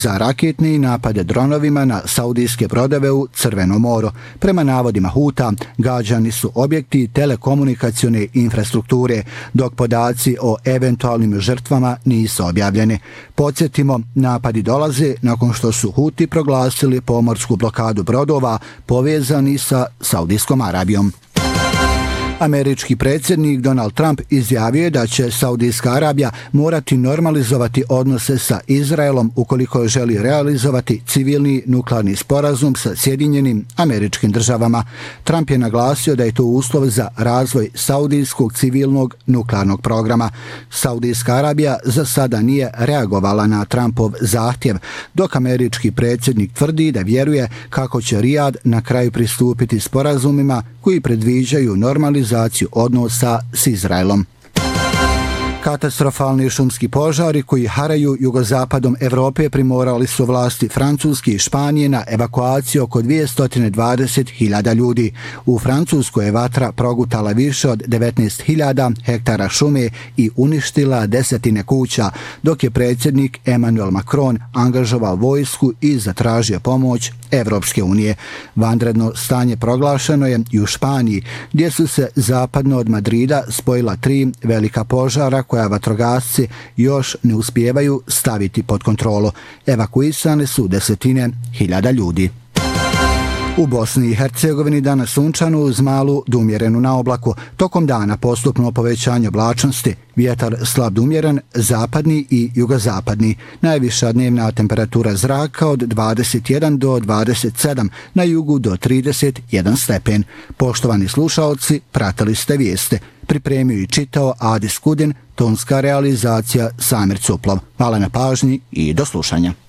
za raketne napade dronovima na saudijske brodove u Crvenom moru. Prema navodima Huta, gađani su objekti telekomunikacione infrastrukture, dok podaci o eventualnim žrtvama nisu objavljeni. Podsjetimo, napadi dolaze nakon što su Huti proglasili pomorsku blokadu brodova povezani sa Saudijskom Arabijom. Američki predsjednik Donald Trump izjavio je da će Saudijska Arabija morati normalizovati odnose sa Izraelom ukoliko želi realizovati civilni nuklearni sporazum sa Sjedinjenim Američkim Državama. Trump je naglasio da je to uslov za razvoj saudijskog civilnog nuklearnog programa. Saudijska Arabija za sada nije reagovala na Trumpov zahtjev, dok američki predsjednik tvrdi da vjeruje kako će Rijad na kraju pristupiti sporazumima koji predviđaju normalizaciju odnosa s Izraelom. Katastrofalni šumski požari koji haraju jugozapadom Evrope primorali su vlasti Francuske i Španije na evakuaciju oko 220.000 ljudi. U Francuskoj je vatra progutala više od 19.000 hektara šume i uništila desetine kuća, dok je predsjednik Emmanuel Macron angažovao vojsku i zatražio pomoć Evropske unije. Vanredno stanje proglašeno je i u Španiji, gdje su se zapadno od Madrida spojila 3 velika požara koja vatrogasci još ne uspijevaju staviti pod kontrolu. Evakuisane su desetine hiljada ljudi. U Bosni i Hercegovini danas sunčano uz malu do umjerenu na oblaku. Tokom dana postupno povećanje oblačnosti, vjetar slab do umjeren, zapadni i jugozapadni. Najviša dnevna temperatura zraka od 21 do 27, na jugu do 31 stepen. Poštovani slušaoci, pratili ste vijeste. Pripremio i čitao Adis Kudin, tonska realizacija Samir Cuplov. Hvala na pažnji i do slušanja.